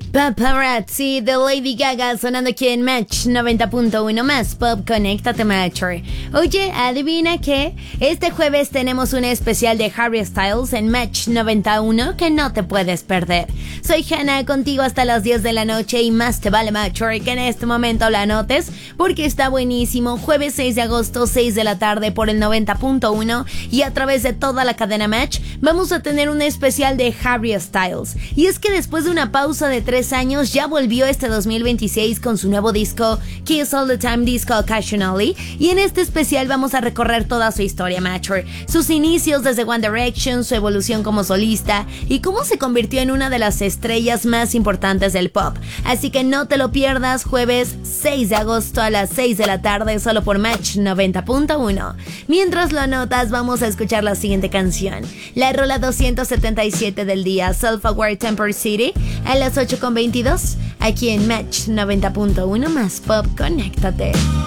Paparazzi de Lady Gaga sonando aquí en Match 90.1 más Pop. Conéctate, Matcher. Oye, adivina qué, este jueves tenemos un especial de Harry Styles en Match 91 que no te puedes perder. Soy Hannah, contigo hasta las 10 de la noche y más te vale, Matcher, que en este momento la anotes porque está buenísimo. Jueves 6 de agosto, 6 de la tarde por el 90.1 y a través de toda la cadena Match vamos a tener un especial de Harry Styles. Y es que después de una pausa de 3 años ya volvió este 2026 con su nuevo disco Kiss All the Time Disco Occasionally, y en este especial vamos a recorrer toda su historia, Matcher, sus inicios desde One Direction, su evolución como solista y cómo se convirtió en una de las estrellas más importantes del pop. Así que no te lo pierdas, jueves 6 de agosto a las 6 de la tarde solo por Match 90.1. Mientras lo anotas, vamos a escuchar la siguiente canción, la rola 277 del día, Self-Aware Temper City, a las 8:22, aquí en Match 90.1 más Pop. Conéctate.